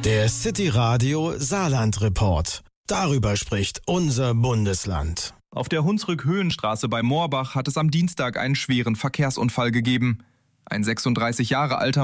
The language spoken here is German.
Der City Radio Saarland Report. Darüber spricht unser Bundesland. Auf der Hunsrück-Höhenstraße bei Moorbach hat es am Dienstag einen schweren Verkehrsunfall gegeben. Ein 36 Jahre alter